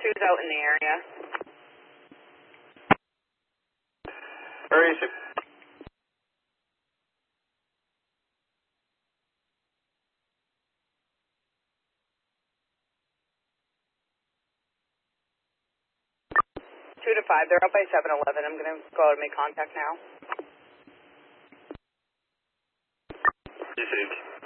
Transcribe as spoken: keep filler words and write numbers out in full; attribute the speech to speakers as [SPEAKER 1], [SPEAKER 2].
[SPEAKER 1] two's out in the area.
[SPEAKER 2] Where is it?
[SPEAKER 1] Two to five, they're up by seven eleven. I'm going to go out and make contact now.
[SPEAKER 2] You think?